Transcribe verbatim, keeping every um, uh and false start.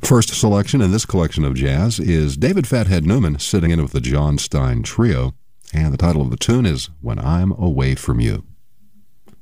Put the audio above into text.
First selection in this collection of jazz is David Fathead Newman sitting in with the John Stein Trio, and the title of the tune is When I'm Away From You.